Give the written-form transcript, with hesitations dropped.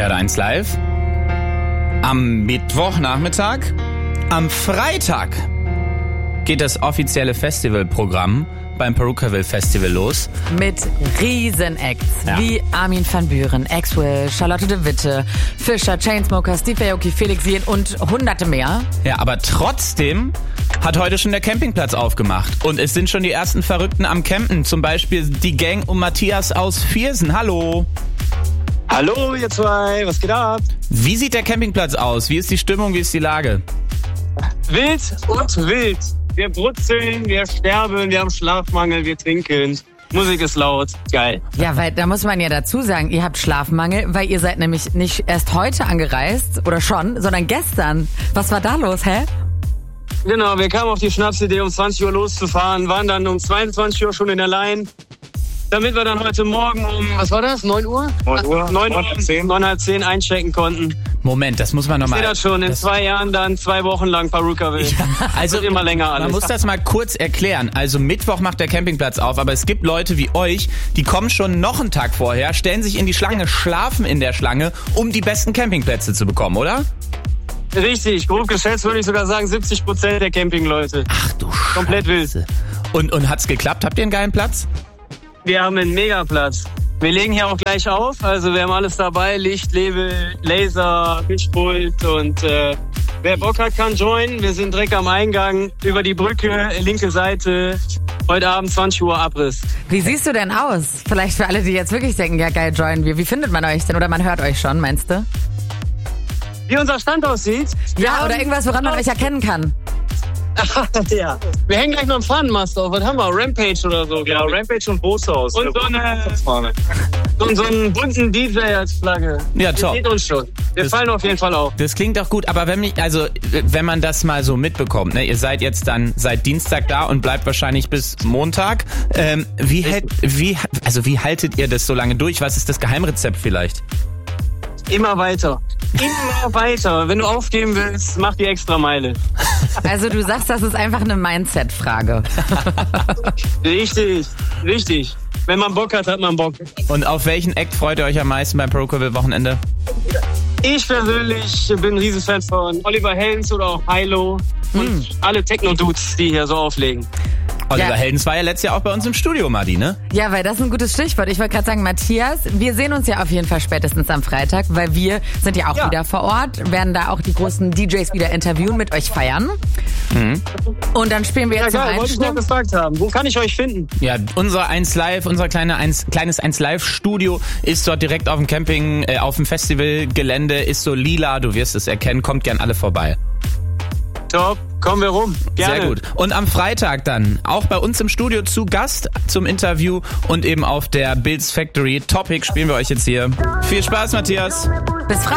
Erde 1 Live. Am Mittwochnachmittag, am Freitag geht das offizielle Festivalprogramm beim Perukaville Festival los. Mit Riesenacts wie Armin van Buuren, Axwell, Charlotte de Witte, Fischer, Chainsmokers, Steve Aoki, Felix Jähn und hunderte mehr. Ja, aber trotzdem hat heute schon der Campingplatz aufgemacht. Und es sind schon die ersten Verrückten am Campen. Zum Beispiel die Gang um Matthias aus Viersen. Hallo. Hallo, ihr zwei. Was geht ab? Wie sieht der Campingplatz aus? Wie ist die Stimmung? Wie ist die Lage? Wild und wild. Wir brutzeln, wir sterben, wir haben Schlafmangel, wir trinken. Musik ist laut. Geil. Ja, weil da muss man ja dazu sagen, ihr habt Schlafmangel, weil ihr seid nämlich nicht erst heute angereist, oder schon, sondern gestern. Was war da los, hä? Genau, wir kamen auf die Schnapsidee, um 20 Uhr loszufahren, waren dann um 22 Uhr schon in der Line. Damit wir dann heute Morgen um, was war das, 9 Uhr? 9:30 10 einchecken konnten. Moment, das muss man nochmal... Ich sehe das schon, in 2 Jahren dann 2 Wochen lang Perukaville. Ja, also immer länger alles. Man muss das mal kurz erklären. Also Mittwoch macht der Campingplatz auf, aber es gibt Leute wie euch, die kommen schon noch einen Tag vorher, stellen sich in die Schlange, schlafen in der Schlange, um die besten Campingplätze zu bekommen, oder? Richtig, grob geschätzt würde ich sogar sagen 70% der Campingleute. Ach du Scheiße. Komplett wild. Und hat's geklappt? Habt ihr einen geilen Platz? Wir haben einen Megaplatz. Wir legen hier auch gleich auf, also wir haben alles dabei, Licht, Label, Laser, Mischpult und wer Bock hat, kann joinen. Wir sind direkt am Eingang, über die Brücke, linke Seite, heute Abend 20 Uhr Abriss. Wie siehst du denn aus? Vielleicht für alle, die jetzt wirklich denken, ja geil, joinen wir. Wie findet man euch denn? Oder man hört euch schon, meinst du? Wie unser Stand aussieht? Ja, oder irgendwas, woran man euch erkennen kann. Ja. Wir hängen gleich noch einen Fahnenmast auf. Was haben wir? Rampage oder so? Ja, Rampage und Bootshaus. Und so einen bunten DJ als Flagge. Ja, top. Das sieht uns schon. Wir fallen auf jeden Fall auf. Das klingt doch gut, aber wenn man das mal so mitbekommt, ne, ihr seid jetzt dann seit Dienstag da und bleibt wahrscheinlich bis Montag. Wie haltet ihr das so lange durch? Was ist das Geheimrezept vielleicht? Immer weiter. Immer weiter. Wenn du aufgeben willst, mach die extra Meile. Also du sagst, das ist einfach eine Mindset-Frage. Richtig. Wenn man Bock hat, hat man Bock. Und auf welchen Act freut ihr euch am meisten beim Perukaville-Wochenende? Ich persönlich bin ein Riesenfan von Oliver Heldens oder auch Hilo und alle Techno-Dudes, die hier so auflegen. Oliver Heldens war ja letztes Jahr auch bei uns im Studio, Madi, ne? Ja, weil das ist ein gutes Stichwort. Ich wollte gerade sagen, Matthias, wir sehen uns ja auf jeden Fall spätestens am Freitag, weil wir sind ja auch wieder vor Ort, werden da auch die großen DJs wieder interviewen, mit euch feiern. Mhm. Und dann spielen wir jetzt zum Einstimmen. Wollte ich noch gefragt haben. Wo kann ich euch finden? Ja, unser 1 Live, unser kleines 1 Live Studio ist dort direkt auf dem Camping, auf dem Festivalgelände, ist so lila, du wirst es erkennen, kommt gern alle vorbei. Top, kommen wir rum. Gerne. Sehr gut. Und am Freitag dann auch bei uns im Studio zu Gast zum Interview und eben auf der Bills Factory Topic spielen wir euch jetzt hier. Viel Spaß, Matthias. Bis Freitag.